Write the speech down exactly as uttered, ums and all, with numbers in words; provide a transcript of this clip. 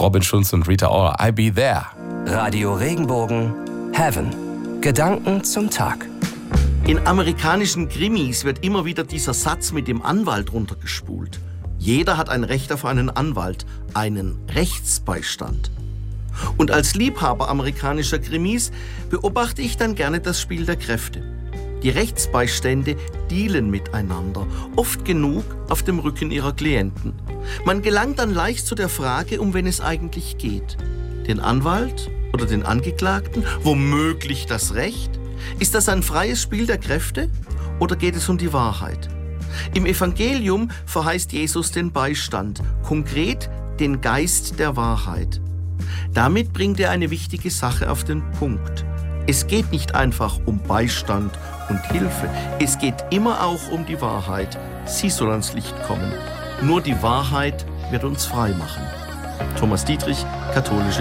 Robin Schulz und Rita Ora, I'll Be There. Radio Regenbogen, Heaven. Gedanken zum Tag. In amerikanischen Krimis wird immer wieder dieser Satz mit dem Anwalt runtergespult. Jeder hat ein Recht auf einen Anwalt, einen Rechtsbeistand. Und als Liebhaber amerikanischer Krimis beobachte ich dann gerne das Spiel der Kräfte. Die Rechtsbeistände dealen miteinander, oft genug auf dem Rücken ihrer Klienten. Man gelangt dann leicht zu der Frage, um wen es eigentlich geht. Den Anwalt oder den Angeklagten? Womöglich das Recht? Ist das ein freies Spiel der Kräfte oder geht es um die Wahrheit? Im Evangelium verheißt Jesus den Beistand, konkret den Geist der Wahrheit. Damit bringt er eine wichtige Sache auf den Punkt. Es geht nicht einfach um Beistand und Hilfe, es geht immer auch um die Wahrheit. Sie soll ans Licht kommen. Nur die Wahrheit wird uns frei machen. Thomas Dietrich, Katholische